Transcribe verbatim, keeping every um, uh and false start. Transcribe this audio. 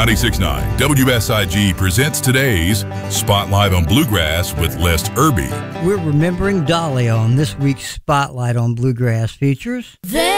ninety-six point nine W S I G presents today's Spotlight on Bluegrass with Les Irby. We're remembering Dolly on this week's Spotlight on Bluegrass features. There